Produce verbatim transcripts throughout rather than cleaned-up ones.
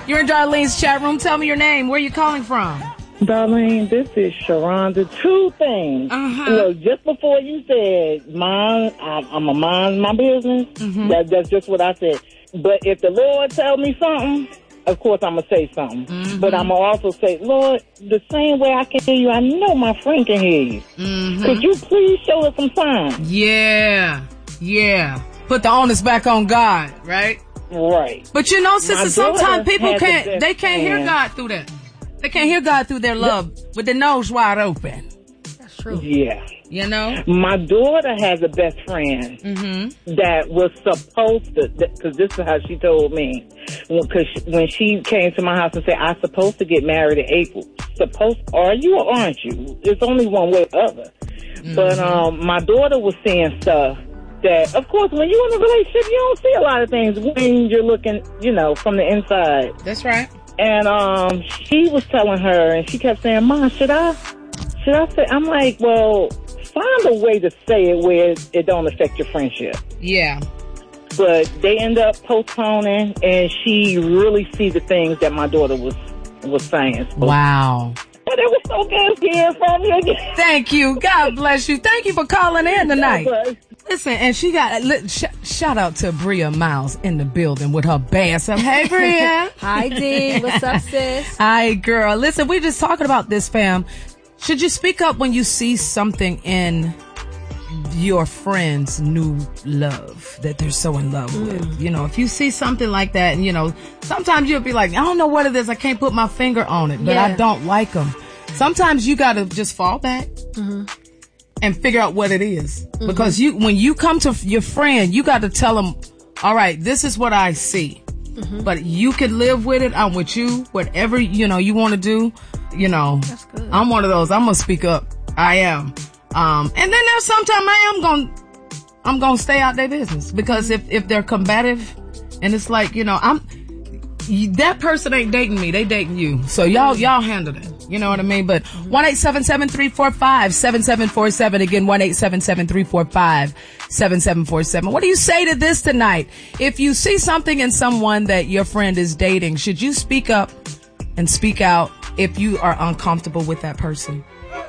You're in Darlene's chat room. Tell me your name. Where are you calling from? Darlene, this is Sharonda. Two things. Uh-huh. Look, just before you said, "Mine," I'm a mind my business. Mm-hmm. That, that's just what I said. But if the Lord tell me something, of course I'm gonna say something. Mm-hmm. But I'm gonna also say, Lord, the same way I can hear you, I know my friend can hear you. Mm-hmm. Could you please show us some signs? Yeah, yeah. Put the onus back on God, right? Right. But you know, sister, My sometimes daughter people has the can't. best They can't hear friend. God through that. They can't hear God through their love with their nose wide open. That's true. Yeah. You know? My daughter has a best friend Mm-hmm. that was supposed to, because this is how she told me. Because when she came to my house and said, I'm supposed to get married in April. Supposed, are you or aren't you? It's only one way or the other. Mm-hmm. But um, my daughter was seeing stuff that, of course, when you're in a relationship, you don't see a lot of things when you're looking, you know, from the inside. That's right. And um, she was telling her, and she kept saying, Mom, should I, should I say? I'm like, well, find a way to say it where it don't affect your friendship. Yeah. But they end up postponing, and she really see the things that my daughter was was saying. Wow. But it was so good hearing from you again. Thank you. God bless you. Thank you for calling in tonight. Listen, and she got, li- sh- shout out to Bria Miles in the building with her bass up. Hey, Bria. Hi, D. What's up, sis? Hi, girl. Listen, we're just talking about this, fam. Should you speak up when you see something in your friend's new love that they're so in love mm. with? You know, if you see something like that, and you know, sometimes you'll be like, I don't know what it is. I can't put my finger on it, but yeah. I don't like them. Sometimes you got to just fall back. Mm-hmm. And figure out what it is. Mm-hmm. Because you, when you come to your friend, you got to tell them, all right, this is what I see. Mm-hmm. But you can live with it. I'm with you. Whatever, you know, you want to do, you know. That's good. I'm one of those. I'm going to speak up. I am. Um, and then there's sometimes I am going to, I'm going to stay out their business. Because if, if they're combative and it's like, you know, I'm, that person ain't dating me. They dating you. So y'all, y'all handle it. You know what I mean? But one eight seven seven, three four five, seven seven four seven. Again, one eight seven seven, three four five, seven seven four seven. What do you say to this tonight? If you see something in someone that your friend is dating, should you speak up and speak out if you are uncomfortable with that person?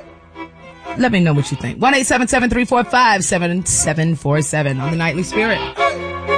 Let me know what you think. one eight seven seven, three four five, seven seven four seven on the Nightly Spirit.